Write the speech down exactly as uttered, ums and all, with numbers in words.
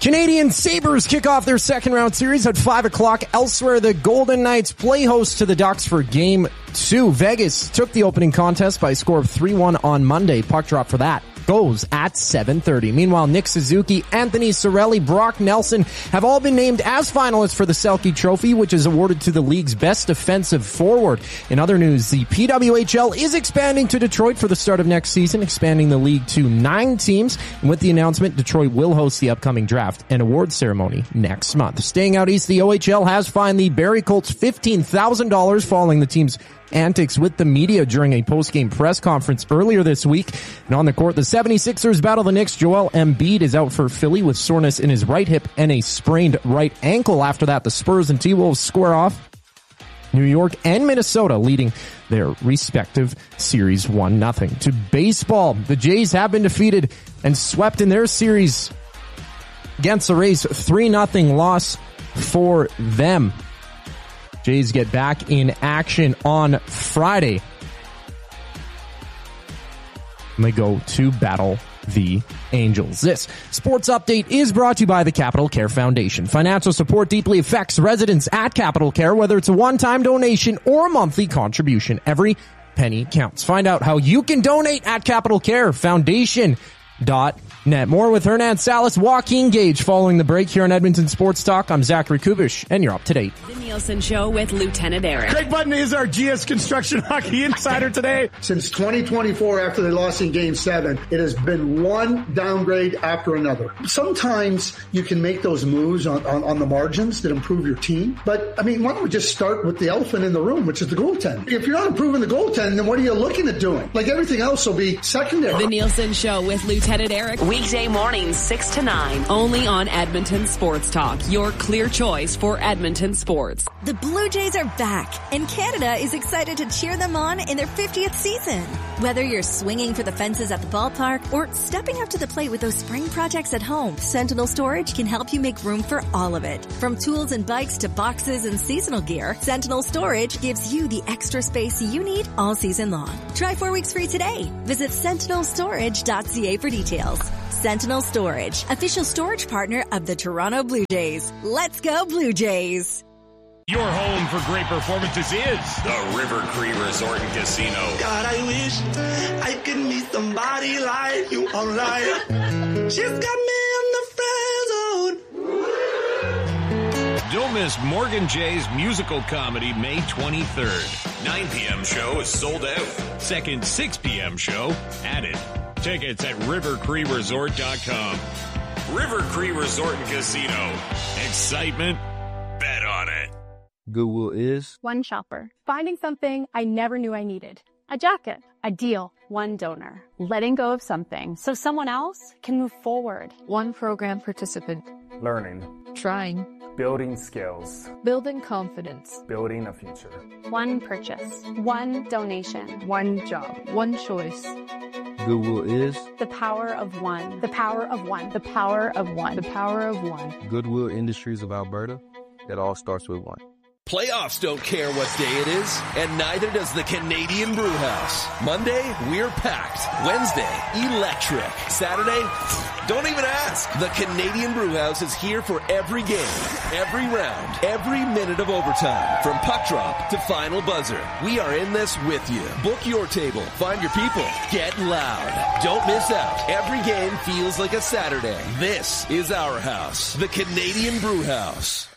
Canadian Sabres kick off their second round series at five o'clock. Elsewhere, the Golden Knights play host to the Ducks for game two. Vegas took the opening contest by a score of three one on Monday. Puck drop for that goes at seven thirty. Meanwhile, Nick Suzuki, Anthony Cirelli, Brock Nelson have all been named as finalists for the Selke Trophy, which is awarded to the league's best defensive forward. In other news, the P W H L is expanding to Detroit for the start of next season, expanding the league to nine teams. And with the announcement, Detroit will host the upcoming draft and award ceremony next month. Staying out east, the O H L has fined the Barrie Colts fifteen thousand dollars following the team's antics with the media during a post-game press conference earlier this week. And on the court, the seventy-sixers battle the Knicks. Joel Embiid is out for Philly with soreness in his right hip and a sprained right ankle. After that, the Spurs and T-Wolves square off. New York and Minnesota leading their respective series one nothing. To baseball, the Jays have been defeated and swept in their series against the Rays. three nothing loss for them. Jays get back in action on Friday. And they go to battle the Angels. This sports update is brought to you by the Capital Care Foundation. Financial support deeply affects residents at Capital Care, whether it's a one-time donation or a monthly contribution. Every penny counts. Find out how you can donate at Capital Care Foundation dot net. More with Hernan Salas, Joaquin Gage following the break here on Edmonton Sports Talk. I'm Zachary Kubish, and you're up to date. The Nielsen Show with Lieutenant Eric. Craig Button is our G S Construction Hockey Insider today. Since twenty twenty-four, after they lost in Game seven, it has been one downgrade after another. Sometimes you can make those moves on, on, on the margins that improve your team. But, I mean, why don't we just start with the elephant in the room, which is the goaltending? If you're not improving the goaltending, then what are you looking at doing? Like, everything else will be secondary. The Nielsen Show with Lieutenant Eric. Weekday mornings, six to nine. Only on Edmonton Sports Talk. Your clear choice for Edmonton sports. The Blue Jays are back, and Canada is excited to cheer them on in their fiftieth season. Whether you're swinging for the fences at the ballpark or stepping up to the plate with those spring projects at home, Sentinel Storage can help you make room for all of it. From tools and bikes to boxes and seasonal gear, Sentinel Storage gives you the extra space you need all season long. Try four weeks free today. Visit sentinel storage dot c a for details. Sentinel Storage, official storage partner of the Toronto Blue Jays. Let's go Blue Jays! Your home for great performances is the River Cree Resort and Casino. God, I wish I could meet somebody like you online. She's got me in the friend zone. Don't miss Morgan Jay's musical comedy May twenty-third. nine p.m. show is sold out. Second six p.m. show added. Tickets at river cree resort dot com. River Cree Resort and Casino. Excitement? Bet on it. Goodwill is one shopper, finding something I never knew I needed. A jacket, a deal, one donor, letting go of something so someone else can move forward. One program participant, learning, trying, building skills, building confidence, building a future. One purchase, one donation, one job, one choice. Goodwill is the power of one, the power of one, the power of one, the power of one. Goodwill Industries of Alberta. It all starts with one. Playoffs don't care what day it is, and neither does the Canadian Brewhouse. Monday, we're packed. Wednesday, electric. Saturday, don't even ask. The Canadian Brewhouse is here for every game, every round, every minute of overtime. From puck drop to final buzzer, we are in this with you. Book your table, find your people, get loud. Don't miss out. Every game feels like a Saturday. This is our house, the Canadian Brewhouse.